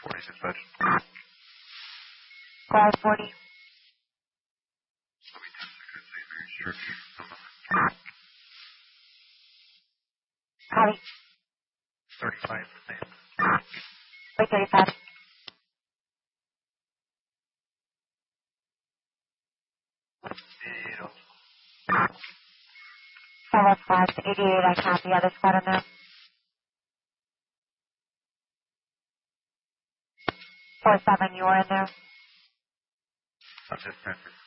46 bud. Call 40. Sure. Copy. 35. Wait 35. Zero. 705 to 88, I copy. Other squad on there. 47, you were in there. I'll just send it.